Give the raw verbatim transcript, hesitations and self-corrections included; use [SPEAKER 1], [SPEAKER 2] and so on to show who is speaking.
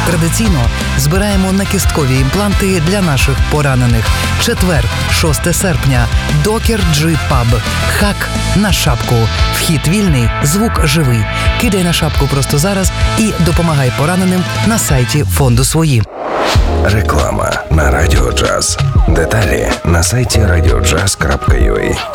[SPEAKER 1] Традиційно збираємо накісткові імпланти для наших поранених. Четвер, шосте серпня. Докер Джи Паб. Хак на шапку. Вхід вільний, звук живий. Кидай на шапку просто зараз і допомагай пораненим на сайті фонду «Свої».
[SPEAKER 2] Реклама на Радіо Джаз. Деталі на сайті радіоджаз крапка ю а.